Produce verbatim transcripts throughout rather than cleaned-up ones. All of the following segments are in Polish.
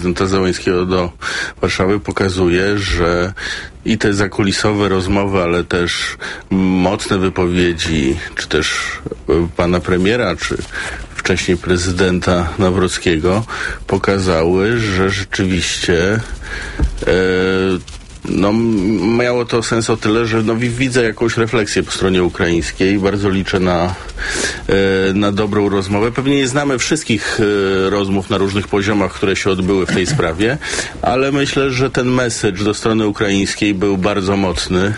prezydenta Zełenskiego do Warszawy pokazuje, że i te zakulisowe rozmowy, ale też mocne wypowiedzi, czy też pana premiera, czy wcześniej prezydenta Nawrockiego pokazały, że rzeczywiście e, no, miało to sens o tyle, że no, widzę jakąś refleksję po stronie ukraińskiej. Bardzo liczę na, e, na dobrą rozmowę. Pewnie nie znamy wszystkich e, rozmów na różnych poziomach, które się odbyły w tej sprawie, ale myślę, że ten message do strony ukraińskiej był bardzo mocny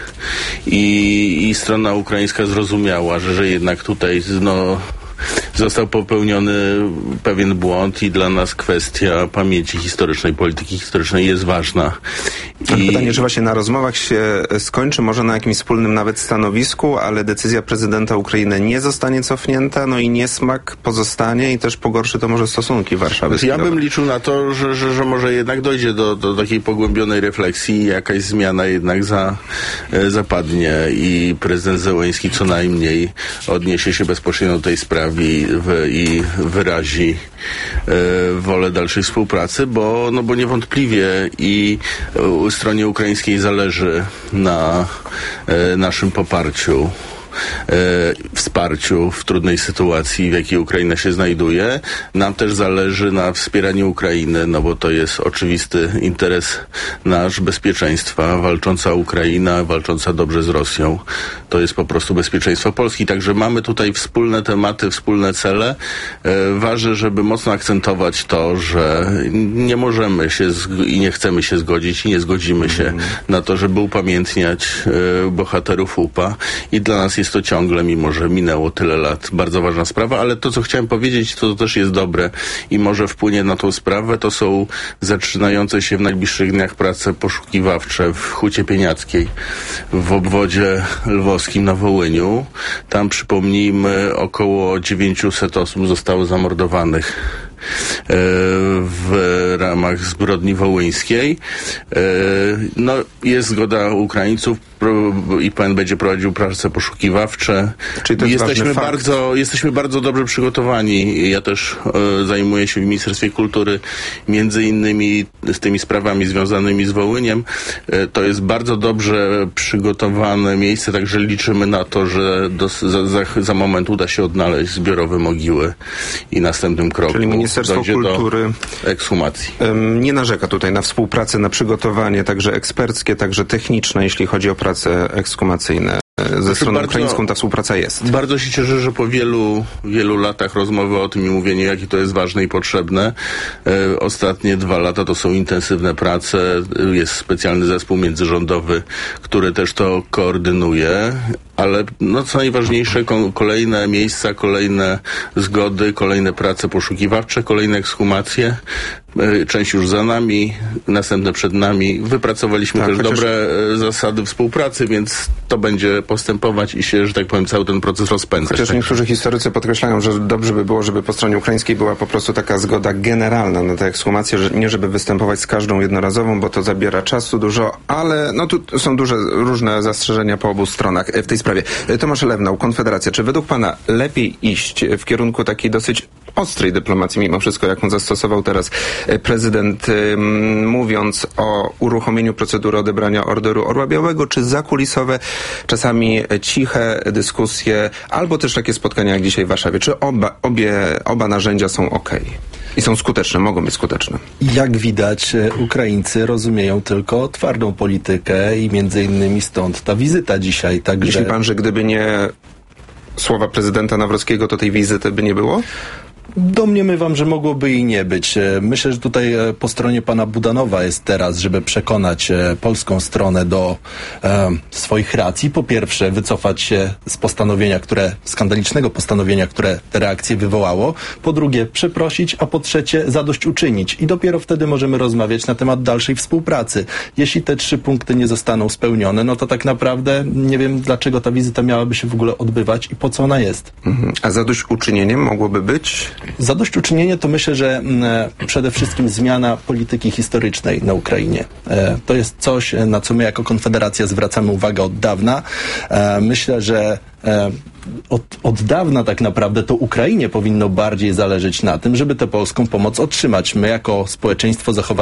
i, i strona ukraińska zrozumiała, że, że jednak tutaj no, został popełniony pewien błąd i dla nas kwestia pamięci historycznej, polityki historycznej jest ważna. I... Pytanie, czy właśnie na rozmowach się skończy, może na jakimś wspólnym nawet stanowisku, ale decyzja prezydenta Ukrainy nie zostanie cofnięta, no i niesmak pozostanie i też pogorszy to może stosunki Warszawy. Ja bym liczył na to, że, że, że może jednak dojdzie do, do takiej pogłębionej refleksji i jakaś zmiana jednak za, e, zapadnie i prezydent Zełenski co najmniej odniesie się bezpośrednio do tej sprawy i, w, i wyrazi e, wolę dalszej współpracy, bo, no bo niewątpliwie i e, stronie ukraińskiej zależy na e, naszym poparciu, e, wsparciu w trudnej sytuacji, w jakiej Ukraina się znajduje. Nam też zależy na wspieraniu Ukrainy, no bo to jest oczywisty interes nasz, bezpieczeństwa. Walcząca Ukraina, walcząca dobrze z Rosją, to jest po prostu bezpieczeństwo Polski. Także mamy tutaj wspólne tematy, wspólne cele. E, ważne, żeby mocno akcentować to, że nie możemy się zg- i nie chcemy się zgodzić i nie zgodzimy się mm. na to, żeby upamiętniać e, bohaterów U P A i dla nas jest to ciągle, mimo że minęło tyle lat, bardzo ważna sprawa, ale to, co chciałem powiedzieć, to też jest dobre i może wpłynie na tą sprawę, to są zaczynające się w najbliższych dniach prace poszukiwawcze w Hucie Pieniackiej w obwodzie lwowskim na Wołyniu. Tam, przypomnijmy, około dziewięćset osób zostało zamordowanych w ramach zbrodni wołyńskiej. No, jest zgoda Ukraińców i P N będzie prowadził prace poszukiwawcze. Czyli to jest jesteśmy bardzo, jesteśmy bardzo dobrze przygotowani. Ja też e, zajmuję się w Ministerstwie Kultury między innymi z tymi sprawami związanymi z Wołyniem. E, to jest bardzo dobrze przygotowane miejsce, także liczymy na to, że do, za, za, za moment uda się odnaleźć zbiorowe mogiły i następnym kroku Czyli Ministerstwo dojdzie Kultury do ekshumacji. Um, nie narzeka tutaj na współpracę, na przygotowanie także eksperckie, także techniczne, jeśli chodzi o prace ekshumacyjne. Ze Znaczy stroną bardzo, ukraińską ta współpraca jest. Bardzo się cieszę, że po wielu, wielu latach rozmowy o tym i mówienie, jakie to jest ważne i potrzebne. E, ostatnie dwa lata to są intensywne prace. Jest specjalny zespół międzyrządowy, który też to koordynuje. Ale no, co najważniejsze, ko- kolejne miejsca, kolejne zgody, kolejne prace poszukiwawcze, kolejne ekshumacje. E, część już za nami, następne przed nami. Wypracowaliśmy tak, też chociaż... dobre e, zasady współpracy, więc to będzie postępować i się, że tak powiem, cały ten proces rozpędzać. Chociaż tak. niektórzy historycy podkreślają, że dobrze by było, żeby po stronie ukraińskiej była po prostu taka zgoda generalna na tę ekshumację, że nie żeby występować z każdą jednorazową, bo to zabiera czasu dużo, ale no tu są duże różne zastrzeżenia po obu stronach w tej sprawie. Tomasz Lewnał, Konfederacja. Czy według pana lepiej iść w kierunku takiej dosyć ostrej dyplomacji, mimo wszystko, jaką zastosował teraz prezydent, um, mówiąc o uruchomieniu procedury odebrania Orderu Orła Białego, czy zakulisowe, czasami ciche dyskusje, albo też takie spotkania jak dzisiaj w Warszawie? Czy oba, obie, oba narzędzia są okej? I są skuteczne, mogą być skuteczne? Jak widać, Ukraińcy rozumieją tylko twardą politykę i między innymi stąd ta wizyta dzisiaj. Także... Myśli pan, że gdyby nie słowa prezydenta Nawrockiego, to tej wizyty by nie było? Domniemywam, że mogłoby i nie być. Myślę, że tutaj po stronie pana Budanowa jest teraz, żeby przekonać polską stronę do e, swoich racji. Po pierwsze, wycofać się z postanowienia, które, skandalicznego postanowienia, które te reakcje wywołało. Po drugie, przeprosić, a po trzecie, zadośćuczynić. I dopiero wtedy możemy rozmawiać na temat dalszej współpracy. Jeśli te trzy punkty nie zostaną spełnione, no to tak naprawdę nie wiem, dlaczego ta wizyta miałaby się w ogóle odbywać i po co ona jest. Mhm. A zadośćuczynieniem mogłoby być? Zadośćuczynienie to myślę, że e, przede wszystkim zmiana polityki historycznej na Ukrainie. E, to jest coś, na co my jako Konfederacja zwracamy uwagę od dawna. E, myślę, że e, od, od dawna tak naprawdę to Ukrainie powinno bardziej zależeć na tym, żeby tę polską pomoc otrzymać. My jako społeczeństwo zachowaliśmy